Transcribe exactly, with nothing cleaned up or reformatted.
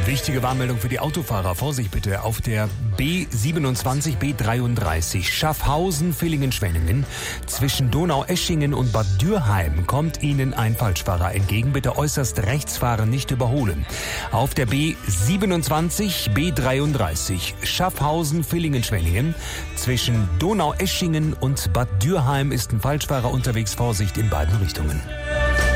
Wichtige Warnmeldung für die Autofahrer. Vorsicht bitte auf der B siebenundzwanzig, B dreiunddreißig Schaffhausen, Villingen-Schwenningen. Zwischen Donaueschingen und Bad Dürheim kommt Ihnen ein Falschfahrer entgegen. Bitte äußerst rechts fahren, nicht überholen. Auf der B siebenundzwanzig, B dreiunddreißig Schaffhausen, Villingen-Schwenningen. Zwischen Donaueschingen und Bad Dürheim ist ein Falschfahrer unterwegs. Vorsicht in beiden Richtungen.